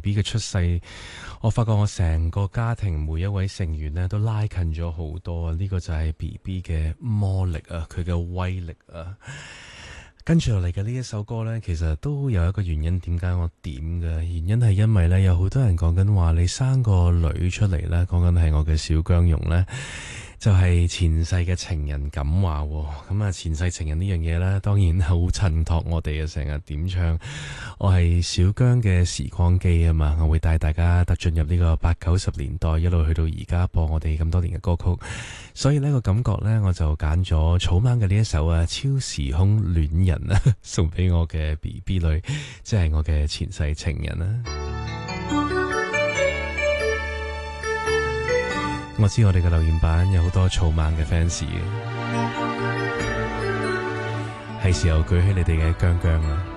BB 嘅出世，我發覺我成個家庭每一位成員呢都拉近咗好多啊！呢個就係 BB 嘅魔力啊，佢嘅威力啊！跟住落嚟嘅呢一首歌呢，其實都有一個原因，點解我點嘅？原因係因為呢，有好多人講緊話你生個女出嚟呢，講緊係我嘅小姜蓉呢，就係前世嘅情人咁話。咁啊，前世情人呢樣嘢呢，當然好襯托我哋啊，成日點唱我係小姜嘅時光機啊嘛，我會帶大家踏進入呢個80、90年代，一路去到而家播我哋咁多年嘅歌曲。所以呢個感覺呢，我就揀咗草蜢嘅呢一首啊，超時空戀人啊，送俾我嘅 BB 女，即係我嘅前世情人啊。我知我哋嘅留言板有好多草蜢嘅 fans 嘅，係時候舉起你哋嘅姜姜啦。